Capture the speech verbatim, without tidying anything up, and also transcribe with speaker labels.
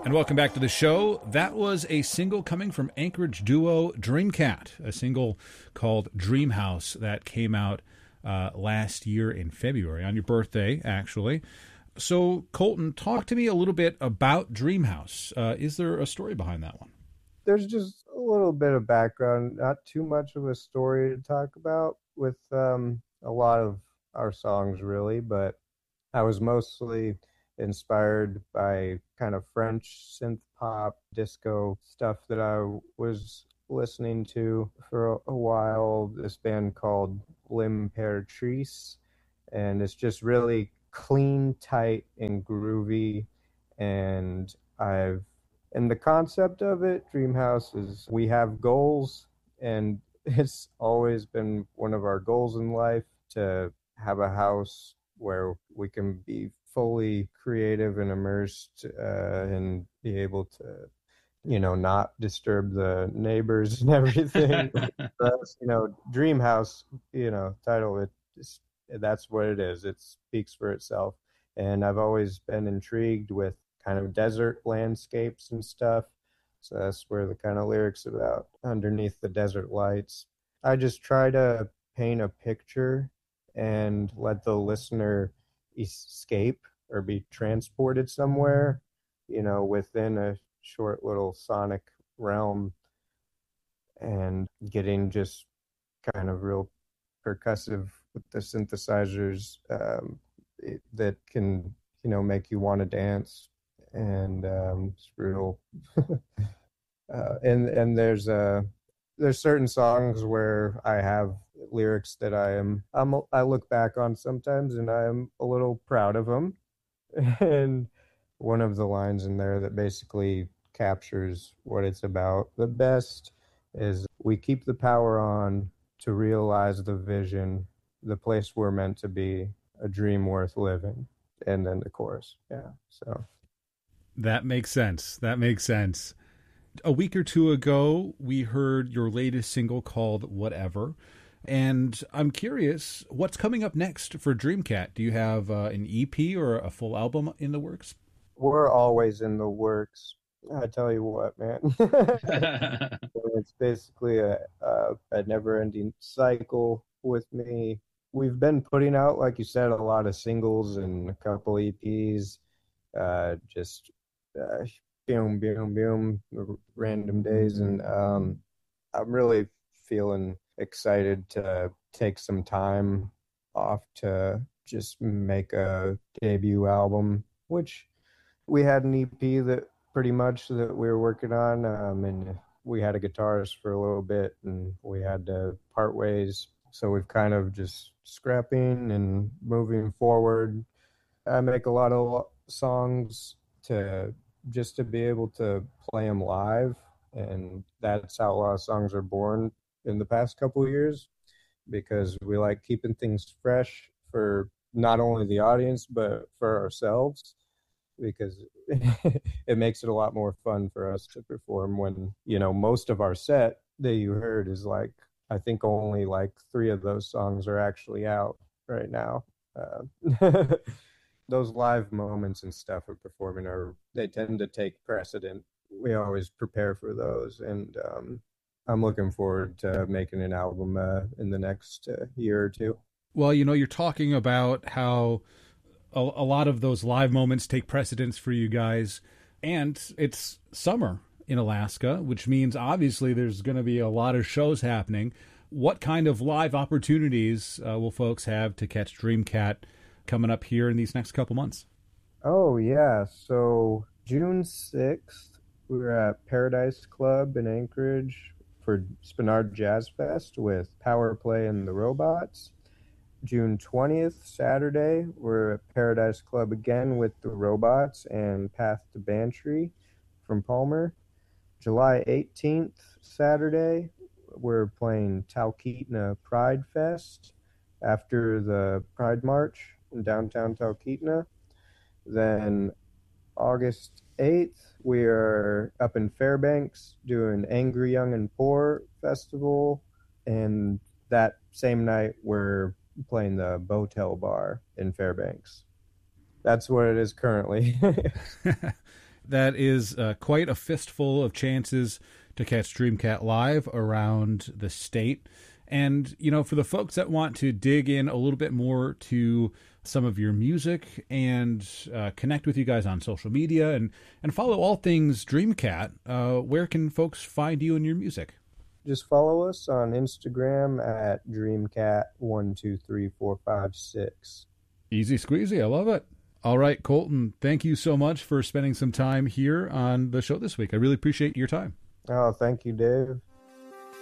Speaker 1: And welcome back to the show. That was a single coming from Anchorage duo Dreamcat, a single called Dreamhouse that came out uh, last year in February, on your birthday, actually. So, Colton, talk to me a little bit about Dreamhouse. Uh, is there a story behind that one?
Speaker 2: There's just a little bit of background, not too much of a story to talk about with um, a lot of our songs, really, but I was mostly inspired by kind of French synth pop disco stuff that I was listening to for a while. This band called L'Imperatrice, and it's just really clean, tight, and groovy. And I've and the concept of it, Dreamhouse, is we have goals, and it's always been one of our goals in life to have a house where we can be fully creative and immersed uh, and be able to, you know, not disturb the neighbors and everything. That's, you know, Dream House, you know, title, it just, that's what it is. It speaks for itself. And I've always been intrigued with kind of desert landscapes and stuff. So that's where the kind of lyrics about underneath the desert lights. I just try to paint a picture and let the listener escape or be transported somewhere, you know, within a short little sonic realm, and getting just kind of real percussive with the synthesizers um, it, that can, you know, make you want to dance. And um, it's real. uh, and and there's a there's certain songs where I have lyrics that I am I'm I look back on sometimes, and I am a little proud of them. And one of the lines in there that basically captures what it's about the best is, "We keep the power on to realize the vision, the place we're meant to be, a dream worth living." And then the chorus. Yeah. So
Speaker 1: that makes sense. That makes sense. A week or two ago, we heard your latest single called Whatever. And I'm curious, what's coming up next for Dreamcat? Do you have uh, an E P or a full album in the works?
Speaker 2: We're always in the works. I tell you what, man. It's basically a, a, a never-ending cycle with me. We've been putting out, like you said, a lot of singles and a couple E Ps. Uh, just uh, boom, boom, boom, random days. And um, I'm really feeling excited to take some time off to just make a debut album, which we had an E P that pretty much that we were working on, um, and we had a guitarist for a little bit, and we had to part ways. So we've kind of just scrapping and moving forward. I make a lot of songs to just to be able to play them live, and that's how a lot of songs are born in the past couple of years, because we like keeping things fresh for not only the audience but for ourselves, because it makes it a lot more fun for us to perform when, you know, most of our set that you heard is like, I think only like three of those songs are actually out right now. Uh, those live moments and stuff of performing are, they tend to take precedent. We always prepare for those, and um, I'm looking forward to making an album uh, in the next uh, year or two.
Speaker 1: Well, you know, you're talking about how a, a lot of those live moments take precedence for you guys, and it's summer in Alaska, which means obviously there's going to be a lot of shows happening. What kind of live opportunities uh, will folks have to catch Dreamcat coming up here in these next couple months?
Speaker 2: Oh, yeah. So June sixth, we were at Paradise Club in Anchorage for Spinard Jazz Fest with Power Play and the Robots. June twentieth, Saturday, we're at Paradise Club again with the Robots and Path to Bantry from Palmer. July eighteenth, Saturday, we're playing Talkeetna Pride Fest after the Pride March in downtown Talkeetna. Then August eighth, we are up in Fairbanks doing Angry Young and Poor Festival. And that same night, we're playing the Botel Bar in Fairbanks. That's what it is currently.
Speaker 1: That is uh, quite a fistful of chances to catch Dreamcat live around the state. And, you know, for the folks that want to dig in a little bit more to some of your music and uh, connect with you guys on social media and, and follow all things Dreamcat, uh, where can folks find you and your music?
Speaker 2: Just follow us on Instagram at Dreamcat one two three four five six.
Speaker 1: Easy squeezy. I love it. All right, Colton, thank you so much for spending some time here on the show this week. I really appreciate your time.
Speaker 2: Oh, thank you, Dave.